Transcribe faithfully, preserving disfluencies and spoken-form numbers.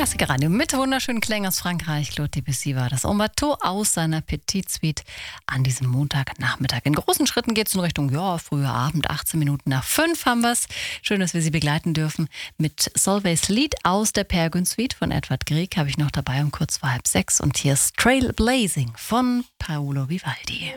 Klassikerradio mit wunderschönen Klängen aus Frankreich. Claude Debussy war das En Bateau aus seiner Petite Suite an diesem Montagnachmittag. In großen Schritten geht es in Richtung, ja, früher Abend, achtzehn Minuten nach fünf haben wir es. Schön, dass wir Sie begleiten dürfen mit Solveig's Lied aus der Peer-Gynt Suite von Edvard Grieg. Habe ich noch dabei um kurz vor halb sechs. Und hier ist Trailblazing von Paolo Vivaldi.